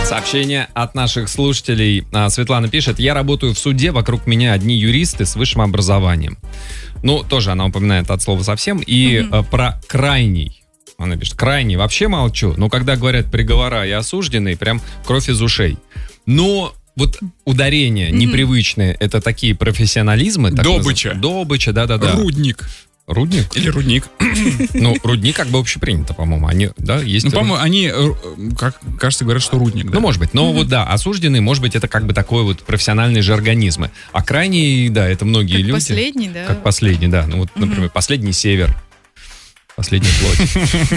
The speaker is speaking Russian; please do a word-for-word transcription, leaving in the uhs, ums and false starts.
Сообщение от наших слушателей. Светлана пишет: я работаю в суде, вокруг меня одни юристы с высшим образованием. Ну, тоже она упоминает от слова совсем. И mm-hmm. про крайний. Она пишет: крайний вообще молчу, но когда говорят приговора и осужденные, прям кровь из ушей. Но вот ударения mm-hmm. непривычные, это такие профессионализмы. Так Добыча. Наз... Добыча, да-да-да. Рудник. Рудник? Или рудник. Ну, рудник как бы общепринято, по-моему. Они, да, есть... Ну, по-моему, они, как кажется, говорят, что рудник. Да? Ну, может быть. Но mm-hmm. вот, да, осужденный, может быть, это как бы такой вот профессиональный же организмы. А крайний, да, это многие как люди... последний, да? Как последний, да. Ну, вот, mm-hmm. например, последний север. Последний плоть.